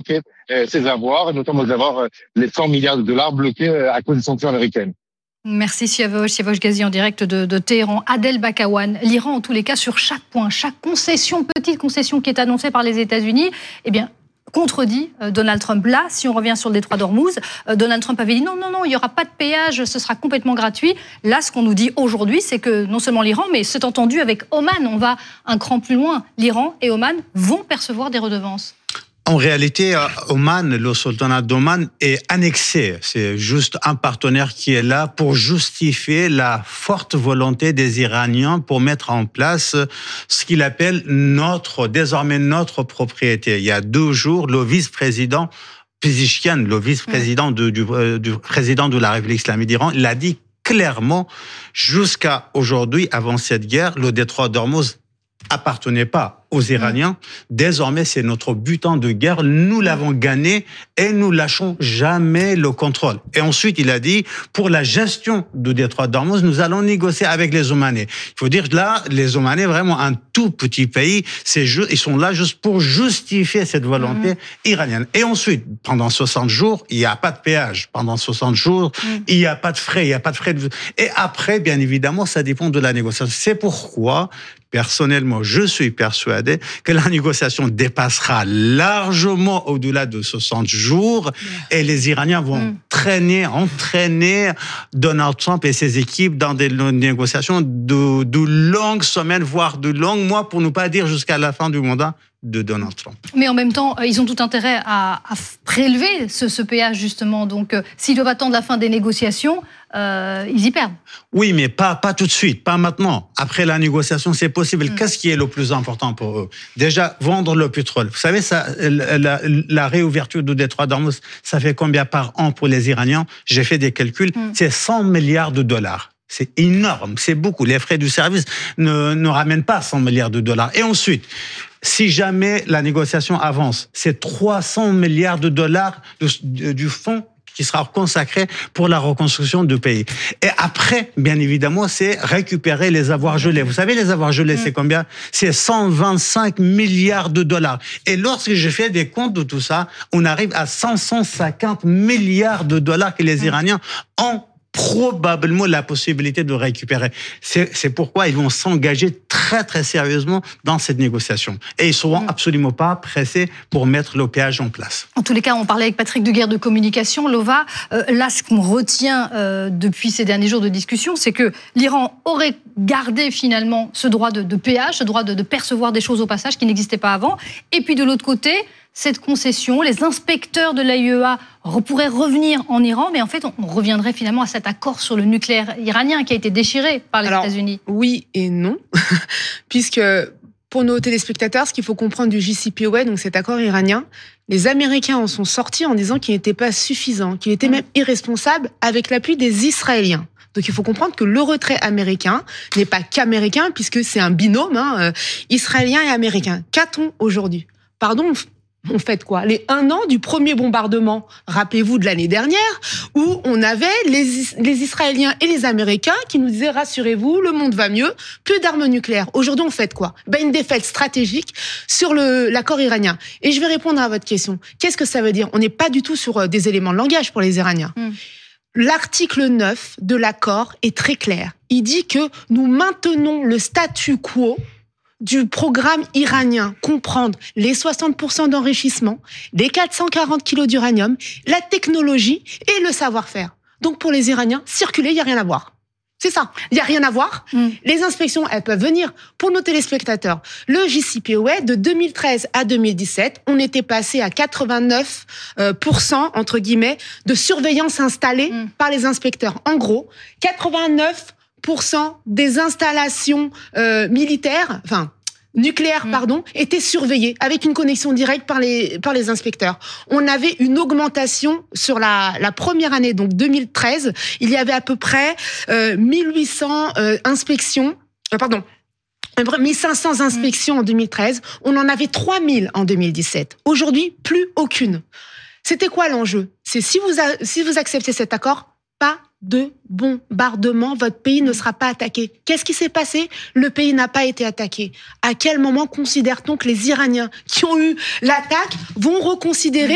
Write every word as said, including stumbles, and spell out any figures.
débloquer euh, ses avoirs, notamment les avoirs, euh, les cent milliards de dollars bloqués euh, à cause des sanctions américaines. Merci Siavosh, Siavosh Ghazi en direct de, de Téhéran. Adel Bakawan, l'Iran en tous les cas sur chaque point, chaque concession, petite concession qui est annoncée par les États-Unis, eh bien contredit euh, Donald Trump. Là, si on revient sur le détroit d'Ormuz, euh, Donald Trump avait dit non, non, non, il n'y aura pas de péage, ce sera complètement gratuit. Là, ce qu'on nous dit aujourd'hui, c'est que non seulement l'Iran, mais c'est entendu avec Oman, on va un cran plus loin. L'Iran et Oman vont percevoir des redevances. En réalité, Oman, le sultanat d'Oman est annexé. C'est juste un partenaire qui est là pour justifier la forte volonté des Iraniens pour mettre en place ce qu'il appelle notre, désormais notre propriété. Il y a deux jours, le vice-président Pezeshkian, le vice-président de, du, du président de la République islamique d'Iran, l'a dit clairement, jusqu'à aujourd'hui, avant cette guerre, le détroit d'Ormuz appartenait pas aux Iraniens. Désormais, c'est notre butin de guerre. Nous l'avons gagné et nous lâchons jamais le contrôle. Et ensuite, il a dit, pour la gestion du détroit d'Ormuz, nous allons négocier avec les Omanais. Il faut dire que là, les Omanais, vraiment un tout petit pays, c'est juste, ils sont là juste pour justifier cette volonté mmh. iranienne. Et ensuite, pendant soixante jours, il n'y a pas de péage. Pendant soixante jours, mmh. il n'y a pas de frais, il n'y a pas de frais de... Et après, bien évidemment, ça dépend de la négociation. C'est pourquoi, personnellement, je suis persuadé que la négociation dépassera largement au-delà de soixante jours et les Iraniens vont mmh. traîner, entraîner Donald Trump et ses équipes dans des négociations de, de longues semaines, voire de longs mois, pour ne pas dire jusqu'à la fin du mandat de Donald Trump. Mais en même temps, ils ont tout intérêt à, à prélever ce, ce péage, justement. Donc, euh, s'ils doivent attendre la fin des négociations, euh, ils y perdent. Oui, mais pas, pas tout de suite, pas maintenant. Après la négociation, c'est possible. Mmh. Qu'est-ce qui est le plus important pour eux? Déjà, vendre le pétrole. Vous savez, ça, la, la réouverture du détroit d'Ormuz, ça fait combien par an pour les Iraniens? J'ai fait des calculs. Mmh. C'est cent milliards de dollars. C'est énorme, c'est beaucoup. Les frais du service ne, ne ramènent pas cent milliards de dollars. Et ensuite, si jamais la négociation avance, c'est trois cents milliards de dollars du, du fonds qui sera consacré pour la reconstruction du pays. Et après, bien évidemment, c'est récupérer les avoirs gelés. Vous savez, les avoirs gelés, mmh. c'est combien? C'est cent vingt-cinq milliards de dollars. Et lorsque je fais des comptes de tout ça, on arrive à cinq cent cinquante milliards de dollars que les Iraniens ont probablement la possibilité de récupérer. C'est, c'est pourquoi ils vont s'engager très, très sérieusement dans cette négociation. Et ils ne seront mmh. absolument pas pressés pour mettre le péage en place. En tous les cas, on parlait avec Patrick Deguerre de communication. Lova, euh, là, ce qu'on retient euh, depuis ces derniers jours de discussion, c'est que l'Iran aurait gardé finalement ce droit de, de péage, ce droit de, de percevoir des choses au passage qui n'existait pas avant. Et puis de l'autre côté, cette concession, les inspecteurs de l'A I E A pourraient revenir en Iran, mais en fait, on reviendrait finalement à cet accord sur le nucléaire iranien qui a été déchiré par les Alors, États-Unis. Oui et non, puisque pour nos téléspectateurs, ce qu'il faut comprendre du J C P O A, donc cet accord iranien, les Américains en sont sortis en disant qu'il n'était pas suffisant, qu'il était même irresponsable avec l'appui des Israéliens. Donc il faut comprendre que le retrait américain n'est pas qu'américain, puisque c'est un binôme, hein, euh, israélien et américain. Qu'a-t-on aujourd'hui? Pardon, on fait quoi? Les un an du premier bombardement, rappelez-vous de l'année dernière, où on avait les, les Israéliens et les Américains qui nous disaient « Rassurez-vous, le monde va mieux, plus d'armes nucléaires ». Aujourd'hui, on fait quoi? Ben, une défaite stratégique sur le, l'accord iranien. Et je vais répondre à votre question. Qu'est-ce que ça veut dire? On n'est pas du tout sur des éléments de langage pour les Iraniens. Mmh. L'article neuf de l'accord est très clair. Il dit que nous maintenons le statu quo du programme iranien, comprendre les soixante pour cent d'enrichissement, les quatre cent quarante kilos d'uranium, la technologie et le savoir-faire. Donc pour les Iraniens, circuler, il n'y a rien à voir. C'est ça, il n'y a rien à voir. Mm. Les inspections, elles peuvent venir. Pour nos téléspectateurs, le J C P O A, de deux mille treize à deux mille dix-sept, on était passé à quatre-vingt-neuf pour cent, entre guillemets, de surveillance installée mm. par les inspecteurs. En gros, quatre-vingt-neuf pour cent des installations euh, militaires, enfin nucléaires, mmh. pardon, étaient surveillées avec une connexion directe par les par les inspecteurs. On avait une augmentation sur la la première année, donc deux mille treize, il y avait à peu près euh, mille huit cents euh, inspections, euh, pardon. mille cinq cents inspections mmh. en deux mille treize, on en avait trois mille en deux mille dix-sept. Aujourd'hui, plus aucune. C'était quoi l'enjeu? C'est si vous a, si vous acceptez cet accord, pas de bombardement, votre pays ne sera pas attaqué. Qu'est-ce qui s'est passé? Le pays n'a pas été attaqué. À quel moment considère-t-on que les Iraniens qui ont eu l'attaque vont reconsidérer